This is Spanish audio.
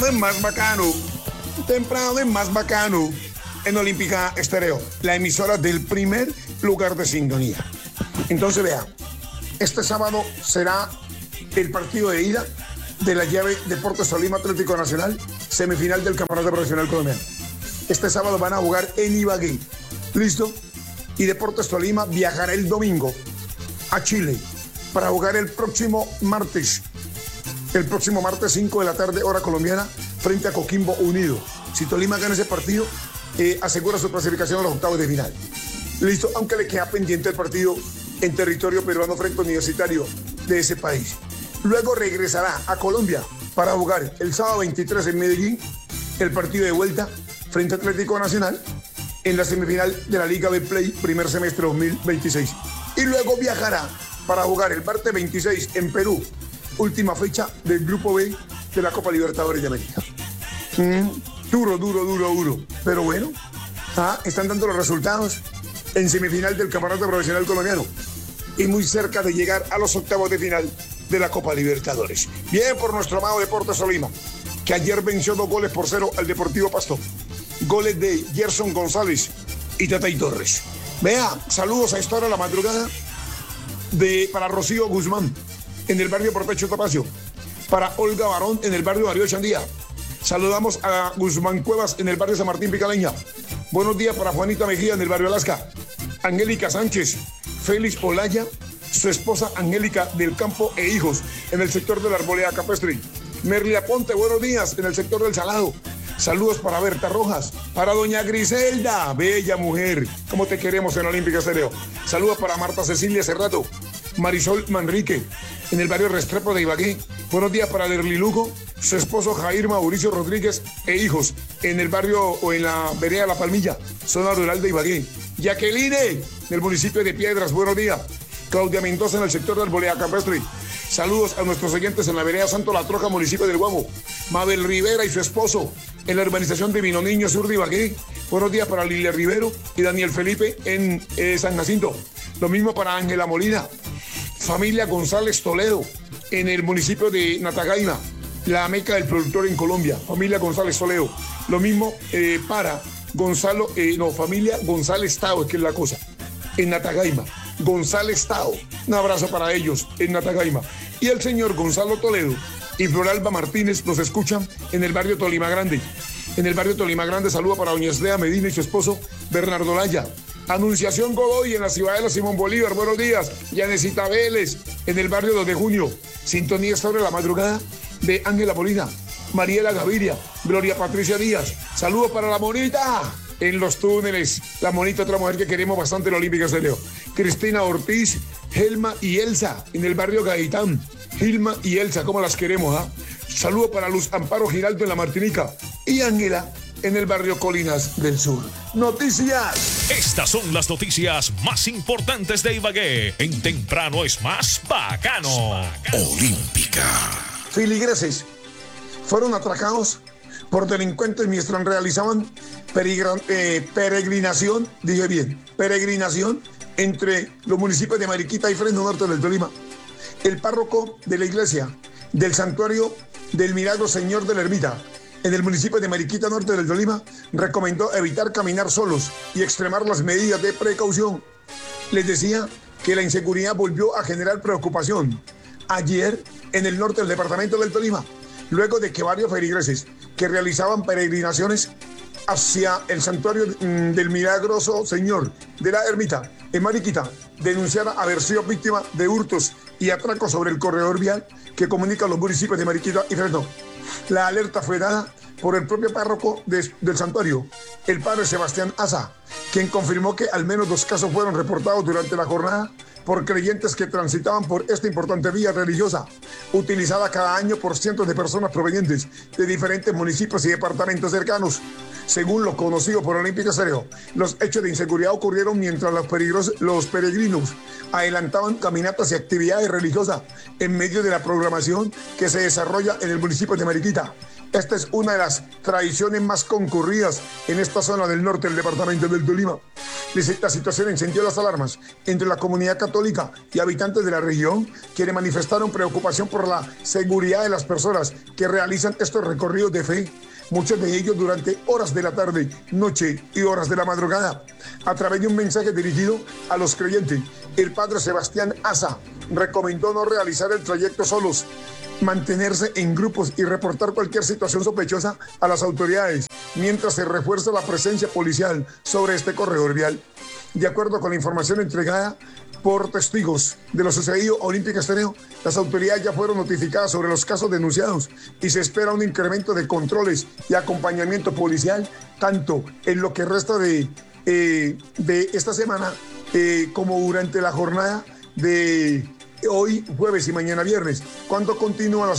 es más bacano. Temprano es más bacano. En Olímpica Estéreo, la emisora del primer lugar de sintonía. Entonces, vea, este sábado será el partido de ida de la llave Deportes Tolima Atlético Nacional, semifinal del Campeonato Profesional Colombiano. Este sábado van a jugar en Ibagué. ¿Listo? Y Deportes Tolima viajará el domingo a Chile para jugar el próximo martes 5 de la tarde, hora colombiana, frente a Coquimbo Unido. Si Tolima gana ese partido, asegura su clasificación a los octavos de final. Listo, aunque le queda pendiente el partido en territorio peruano frente a Universitario de ese país. Luego regresará a Colombia para jugar el sábado 23 en Medellín el partido de vuelta frente a Atlético Nacional en la semifinal de la Liga Betplay primer semestre 2026. Y luego viajará para jugar el martes 26 en Perú, última fecha del Grupo B de la Copa Libertadores de América. Duro. Pero bueno, están dando los resultados en semifinal del Campeonato Profesional Colombiano y muy cerca de llegar a los octavos de final de la Copa Libertadores. Bien por nuestro amado Deportes Tolima, que ayer venció 2-0 al Deportivo Pasto. Goles de Gerson González y Tatay Torres. Vea, saludos a esta hora de la madrugada para Rocío Guzmán en el barrio Portecho Tapacio, para Olga Barón en el barrio Darío Chandía. Saludamos a Guzmán Cuevas en el barrio San Martín Picaleña. Buenos días para Juanita Mejía en el barrio Alaska. Angélica Sánchez, Félix Olaya, su esposa Angélica del Campo e hijos en el sector de la Arboleda Capestre. Merlia Ponte, buenos días en el sector del Salado. Saludos para Berta Rojas, para doña Griselda, bella mujer, como te queremos en Olímpica Estéreo. Saludos para Marta Cecilia Cerrato, Marisol Manrique, en el barrio Restrepo de Ibagué. Buenos días para Derli Lugo, su esposo Jair Mauricio Rodríguez e hijos, en el barrio o en la vereda La Palmilla, zona rural de Ibagué. Jacqueline, del municipio de Piedras, buenos días. Claudia Mendoza, en el sector de Arboleda Campestre. Saludos a nuestros oyentes en la vereda Santo La Troja, municipio del Guamo. Mabel Rivera y su esposo en la urbanización de Vino Niño, sur de Ibagué. Buenos días para Lilia Rivero y Daniel Felipe en San Jacinto. Lo mismo para Ángela Molina. Familia González Toledo en el municipio de Natagaima, la meca del productor en Colombia. Familia González Toledo. Lo mismo para familia González Tao, que es la cosa, en Natagaima. González Tao, un abrazo para ellos en Natagaima. Y el señor Gonzalo Toledo y Floralba Martínez nos escuchan en el barrio Tolima Grande. En el barrio Tolima Grande saluda para doña Eslea Medina y su esposo Bernardo Laya. Anunciación Godoy en la Ciudadela Simón Bolívar, buenos días. Yanecita Vélez en el barrio 2 de Junio. Sintonía sobre la madrugada de Ángela Molina, Mariela Gaviria, Gloria Patricia Díaz. Saludos para la Monita en los túneles. La Monita, otra mujer que queremos bastante en la Olímpica Estéreo. Cristina Ortiz, Gelma y Elsa en el barrio Gaitán. Gilma y Elsa, ¿cómo las queremos? Saludos para Luz Amparo Giraldo en la Martinica y Ángela en el barrio Colinas del Sur. Noticias. Estas son las noticias más importantes de Ibagué. En Temprano es más bacano. Olímpica. Filigreses fueron atracados por delincuentes mientras realizaban peregrinación entre los municipios de Mariquita y Fresno Norte del Tolima. El párroco de la iglesia del Santuario del Milagro Señor de la Ermita en el municipio de Mariquita Norte del Tolima recomendó evitar caminar solos y extremar las medidas de precaución. Les decía que la inseguridad volvió a generar preocupación ayer en el norte del departamento del Tolima, luego de que varios feligreses que realizaban peregrinaciones hacia el Santuario del Milagroso Señor de la Ermita en Mariquita denunciara haber sido víctima de hurtos y atracos sobre el corredor vial que comunica los municipios de Mariquita y Fresno. La alerta fue dada por el propio párroco del santuario, el padre Sebastián Asa, quien confirmó que al menos 2 casos fueron reportados durante la jornada por creyentes que transitaban por esta importante vía religiosa, utilizada cada año por cientos de personas provenientes de diferentes municipios y departamentos cercanos. Según lo conocido por Olímpica Estéreo, los hechos de inseguridad ocurrieron mientras los peregrinos adelantaban caminatas y actividades religiosas en medio de la programación que se desarrolla en el municipio de Mariquita. Esta es una de las tradiciones más concurridas en esta zona del norte del departamento del Tolima. La situación encendió las alarmas entre la comunidad católica y habitantes de la región, quienes manifestaron preocupación por la seguridad de las personas que realizan estos recorridos de fe, muchos de ellos durante horas de la tarde, noche y horas de la madrugada. A través de un mensaje dirigido a los creyentes, el padre Sebastián Asa recomendó no realizar el trayecto solos, mantenerse en grupos y reportar cualquier situación sospechosa a las autoridades, mientras se refuerza la presencia policial sobre este corredor vial. De acuerdo con la información entregada por testigos de lo sucedido a Olímpica Estéreo, las autoridades ya fueron notificadas sobre los casos denunciados y se espera un incremento de controles y acompañamiento policial, tanto en lo que resta de esta semana como durante la jornada de hoy jueves y mañana viernes, cuando continúa la